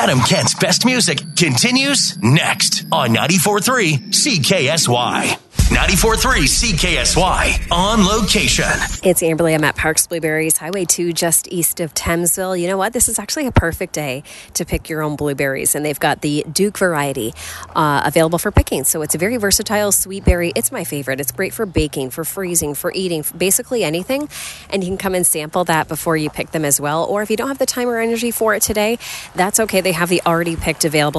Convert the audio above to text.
Adam Kent's best music continues next on 94.3 CKSY. 94.3 CKSY on location. It's Amberly. I'm at Parks Blueberries, Highway 2, just east of Thamesville. You know what? This is actually a perfect day to pick your own blueberries, and they've got the Duke variety available for picking. So it's a very versatile sweet berry. It's my favorite. It's great for baking, for freezing, for eating, for basically anything. And you can come and sample that before you pick them as well. Or if you don't have the time or energy for it today, that's okay. They have the already picked available.